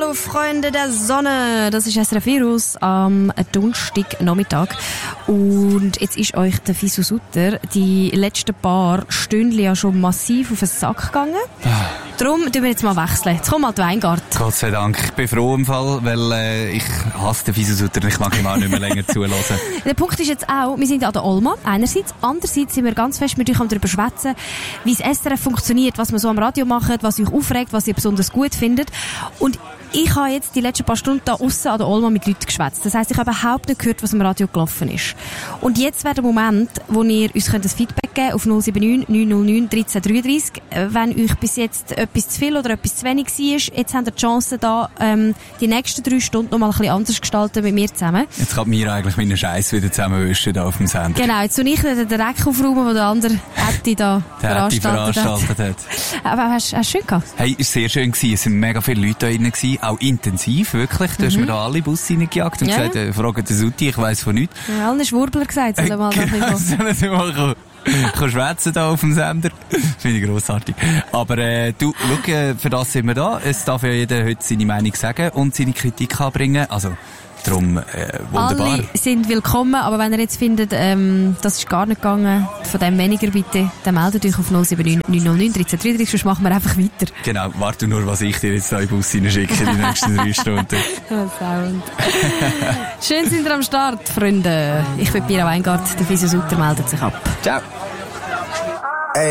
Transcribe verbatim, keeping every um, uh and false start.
Hallo Freunde der Sonne, das ist S R F Virus am Donnerstagnachmittag und jetzt ist euch der Fisu Sutter die letzten paar Stunden ja schon massiv auf den Sack gegangen. Darum tun wir jetzt mal wechseln. Jetzt komm mal die Weingart. Gott sei Dank, ich bin froh im Fall, weil äh, ich hasse den Fisu Sutter, ich mag ihm auch nicht mehr länger zuhören. Der Punkt ist jetzt auch, wir sind an der Olma einerseits, andererseits sind wir ganz fest mit euch darüber schwätzen, wie das S R F funktioniert, was wir so am Radio machen, was euch aufregt, was ihr besonders gut findet. Und ich habe jetzt die letzten paar Stunden da aussen an der Olma mit Leuten geschwätzt. Das heisst, ich habe überhaupt nicht gehört, was im Radio gelaufen ist. Und jetzt wäre der Moment, wo ihr uns ein Feedback geben könnt auf null sieben neun neun null neun eins drei drei drei. Wenn euch bis jetzt etwas zu viel oder etwas zu wenig war, jetzt habt ihr die Chance, da ähm, die nächsten drei Stunden noch mal ein bisschen anders gestalten mit mir zusammen. Jetzt kann mir eigentlich meinen Scheiß wieder zusammenwischen da auf dem Sender. Genau, jetzt tue ich den Dreck aufräumen, den der andere Ätti da veranstaltet, veranstaltet hat. Aber hast du schön gehabt? Hey, es war sehr schön gewesen. Es waren mega viele Leute da drin gewesen. Auch intensiv, wirklich. Du mhm. hast mir da alle Busse reingejagt und ja. gesagt, äh, frage den Sutti, ich weiss von nichts. Ja, allen Schwurbler gesagt, sollen mal genau, sollen sie mal kommen. Kann schwätzen da auf dem Sender. Finde ich grossartig. Aber äh, du, schau, äh, für das sind wir da. Es darf ja jeder heute seine Meinung sagen und seine Kritik anbringen. Also, darum, äh, wunderbar. Alle sind willkommen, aber wenn ihr jetzt findet, ähm, das ist gar nicht gegangen, von dem weniger bitte, dann meldet euch auf null sieben neun neun null neun eins drei drei drei, sonst machen wir einfach weiter. Genau, warte nur, was ich dir jetzt da in den Bus reinschicke in den nächsten drei Stunden. Sound. Schön sind ihr am Start, Freunde. Ich bin Pira Weingart, der Fisu Sutter meldet sich ab. Ciao.